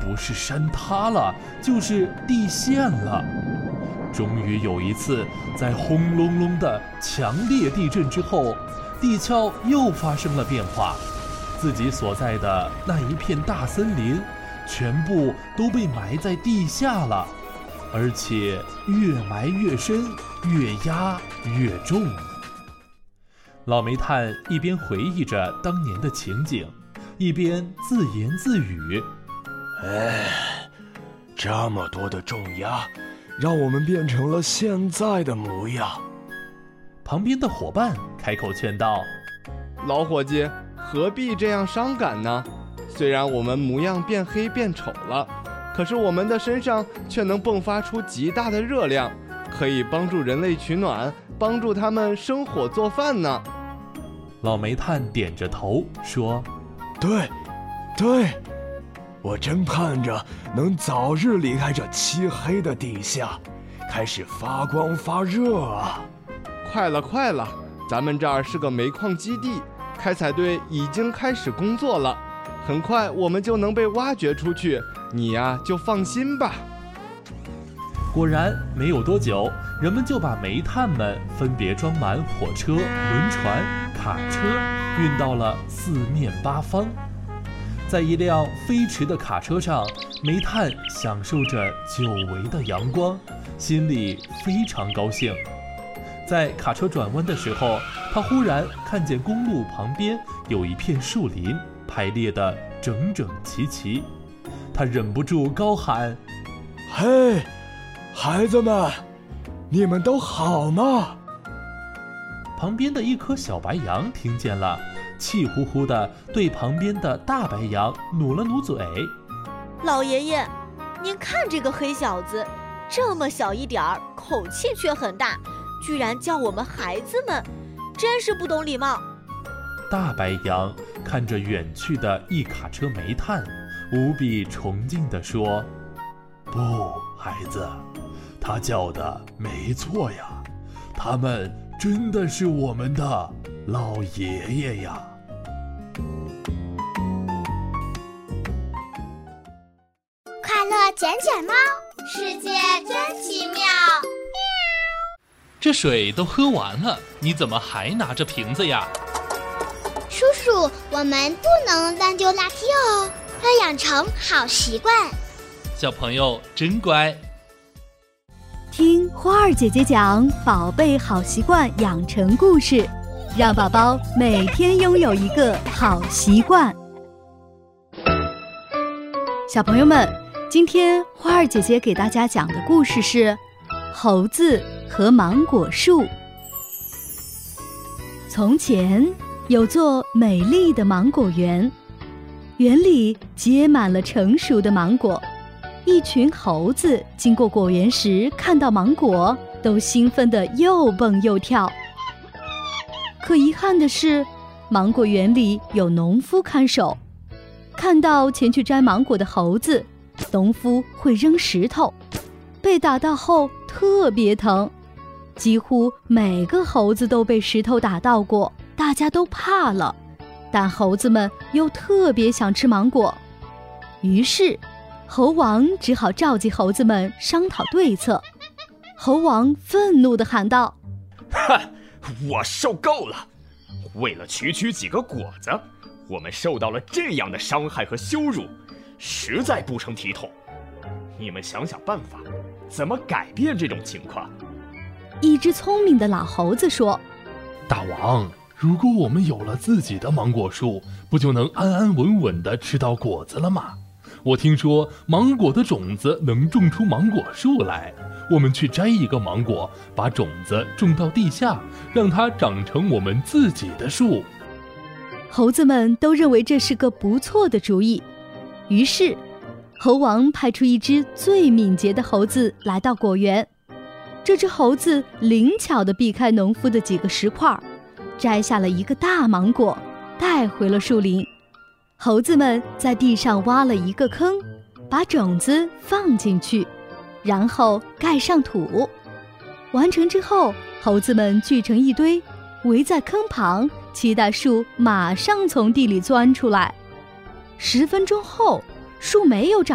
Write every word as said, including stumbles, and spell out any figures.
不是山塌了，就是地陷了。终于有一次，在轰隆隆的强烈地震之后，地壳又发生了变化，自己所在的那一片大森林全部都被埋在地下了，而且越埋越深，越压越重。老煤炭一边回忆着当年的情景，一边自言自语： 哎，这么多的重压，让我们变成了现在的模样。 旁边的伙伴开口劝道： 老伙计，何必这样伤感呢？虽然我们模样变黑变丑了，可是我们的身上却能迸发出极大的热量，可以帮助人类取暖，帮助他们生火做饭呢。 老煤炭点着头说： 对，对，我真盼着能早日离开这漆黑的地下，开始发光发热啊！ 快了，快了，咱们这儿是个煤矿基地，开采队已经开始工作了，很快我们就能被挖掘出去，你呀就放心吧。 果然，没有多久，人们就把煤炭们分别装满火车、轮船、卡车，运到了四面八方。在一辆飞驰的卡车上，煤炭享受着久违的阳光，心里非常高兴。在卡车转弯的时候，他忽然看见公路旁边有一片树林，排列得整整齐齐。他忍不住高喊： 嘿，孩子们，你们都好吗？ 旁边的一颗小白羊听见了，气呼呼地对旁边的大白羊努了努嘴： 老爷爷，您看这个黑小子，这么小一点儿，口气却很大，居然叫我们孩子们，真是不懂礼貌。 大白羊看着远去的一卡车煤炭，无比崇敬地说：不，孩子，他叫的没错呀，他们真的是我们的老爷爷呀。 快乐捡捡猫，世界真奇妙。 这水都喝完了，你怎么还拿着瓶子呀？ 叔叔，我们不能乱丢垃圾哦，要养成好习惯。 小朋友真乖。 听花儿姐姐讲宝贝好习惯养成故事，让宝宝每天拥有一个好习惯。小朋友们，今天花儿姐姐给大家讲的故事是猴子和芒果树。从前有座美丽的芒果园，园里结满了成熟的芒果。一群猴子经过果园时，看到芒果，都兴奋得又蹦又跳。可遗憾的是，芒果园里有农夫看守，看到前去摘芒果的猴子，农夫会扔石头，被打到后特别疼，几乎每个猴子都被石头打到过，大家都怕了。但猴子们又特别想吃芒果，于是猴王只好召集猴子们商讨对策。猴王愤怒地喊道： 哼，我受够了！为了区区几个果子，我们受到了这样的伤害和羞辱，实在不成体统。你们想想办法，怎么改变这种情况？ 一只聪明的老猴子说： 大王，如果我们有了自己的芒果树，不就能安安稳稳地吃到果子了吗？我听说芒果的种子能种出芒果树来，我们去摘一个芒果，把种子种到地下，让它长成我们自己的树。 猴子们都认为这是个不错的主意，于是猴王派出一只最敏捷的猴子来到果园。这只猴子灵巧地避开农夫的几个石块，摘下了一个大芒果，带回了树林。猴子们在地上挖了一个坑，把种子放进去，然后盖上土。完成之后，猴子们聚成一堆，围在坑旁，期待树马上从地里钻出来。十分钟后，树没有长